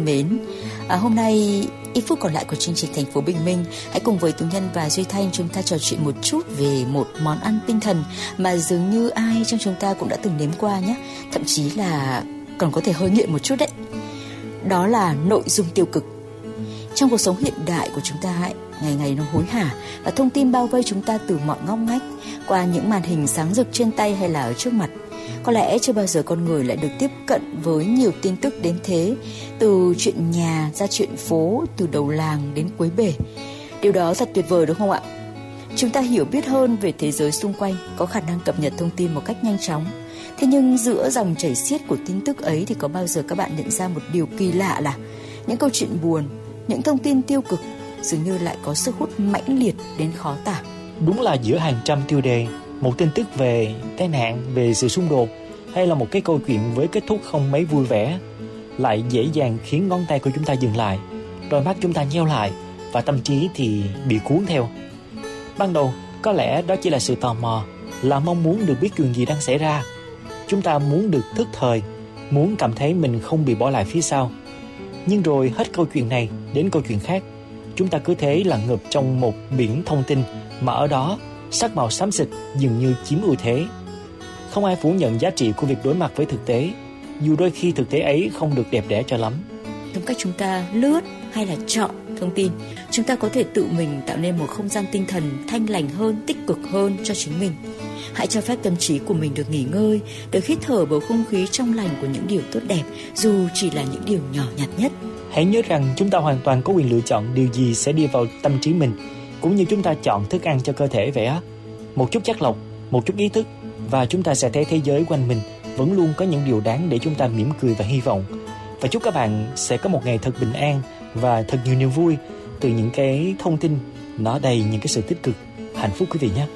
mến, hôm nay ít phút còn lại của chương trình Thành phố Bình Minh, hãy cùng với Tú Nhân và Duy Thanh chúng ta trò chuyện một chút về một món ăn tinh thần mà dường như ai trong chúng ta cũng đã từng nếm qua nhé, thậm chí là còn có thể hơi nghiện một chút đấy. Đó là nội dung tiêu cực. Trong cuộc sống hiện đại của chúng ta ngày ngày nó hối hả và thông tin bao vây chúng ta từ mọi ngóc ngách, qua những màn hình sáng rực trên tay hay là ở trước mặt. Có lẽ chưa bao giờ con người lại được tiếp cận với nhiều tin tức đến thế, từ chuyện nhà ra chuyện phố, từ đầu làng đến cuối bể. Điều đó thật tuyệt vời đúng không ạ? Chúng ta hiểu biết hơn về thế giới xung quanh, có khả năng cập nhật thông tin một cách nhanh chóng. Thế nhưng giữa dòng chảy xiết của tin tức ấy thì có bao giờ các bạn nhận ra một điều kỳ lạ là những câu chuyện buồn, những thông tin tiêu cực dường như lại có sức hút mãnh liệt đến khó tả. Đúng là giữa hàng trăm tiêu đề, một tin tức về tai nạn, về sự xung đột hay là một cái câu chuyện với kết thúc không mấy vui vẻ lại dễ dàng khiến ngón tay của chúng ta dừng lại, đôi mắt chúng ta nheo lại và tâm trí thì bị cuốn theo. Ban đầu có lẽ đó chỉ là sự tò mò, là mong muốn được biết chuyện gì đang xảy ra. Chúng ta muốn được thức thời, muốn cảm thấy mình không bị bỏ lại phía sau. Nhưng rồi hết câu chuyện này đến câu chuyện khác, chúng ta cứ thế là ngập trong một biển thông tin mà ở đó sắc màu xám xịt dường như chiếm ưu thế. Không ai phủ nhận giá trị của việc đối mặt với thực tế, dù đôi khi thực tế ấy không được đẹp đẽ cho lắm. Trong cách chúng ta lướt hay là chọn thông tin, chúng ta có thể tự mình tạo nên một không gian tinh thần thanh lành hơn, tích cực hơn cho chính mình. Hãy cho phép tâm trí của mình được nghỉ ngơi, được hít thở bầu không khí trong lành của những điều tốt đẹp, dù chỉ là những điều nhỏ nhặt nhất. Hãy nhớ rằng chúng ta hoàn toàn có quyền lựa chọn điều gì sẽ đi vào tâm trí mình, cũng như chúng ta chọn thức ăn cho cơ thể vậy á. Một chút chắc lọc, một chút ý thức, và chúng ta sẽ thấy thế giới quanh mình vẫn luôn có những điều đáng để chúng ta mỉm cười và hy vọng. Và chúc các bạn sẽ có một ngày thật bình an và thật nhiều niềm vui từ những cái thông tin nó đầy những cái sự tích cực. Hạnh phúc quý vị nhé.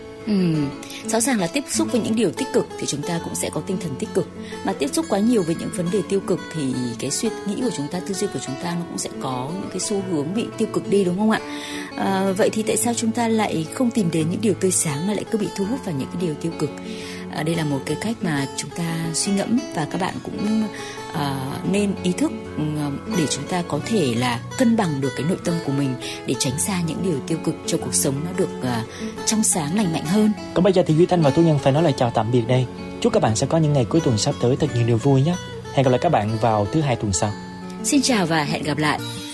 Rõ ràng là tiếp xúc với những điều tích cực thì chúng ta cũng sẽ có tinh thần tích cực, mà tiếp xúc quá nhiều với những vấn đề tiêu cực thì cái suy nghĩ của chúng ta, tư duy của chúng ta nó cũng sẽ có những cái xu hướng bị tiêu cực đi, đúng không ạ? Vậy thì tại sao chúng ta lại không tìm đến những điều tươi sáng mà lại cứ bị thu hút vào những cái điều tiêu cực? Đây là một cái cách mà chúng ta suy ngẫm, và các bạn cũng nên ý thức để chúng ta có thể là cân bằng được cái nội tâm của mình để tránh xa những điều tiêu cực, cho cuộc sống nó được trong sáng lành mạnh hơn. Còn bây giờ thì Duy Thanh và Tú Nhân phải nói lời chào tạm biệt đây. Chúc các bạn sẽ có những ngày cuối tuần sắp tới thật nhiều niềm vui nhé. Hẹn gặp lại các bạn vào thứ Hai tuần sau. Xin chào và hẹn gặp lại.